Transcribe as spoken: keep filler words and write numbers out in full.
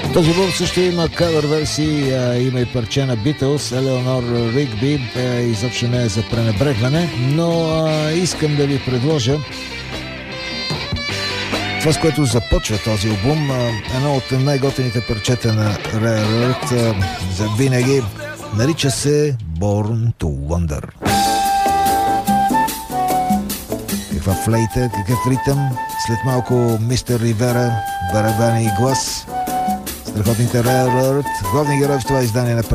Този албум също има кавър версии, има и парче на Beatles, Елеонор Ригби, изобщо не е за пренебрегване, но а, искам да ви предложа това, с което започва този албум, едно от най-готените парчета на Rare Earth за винаги, нарича се Born to Wonder. Каква флейта, какъв ритъм, след малко мистер Ривера, барабани и глас, страхотните Rare Earth, главни герой в това издание на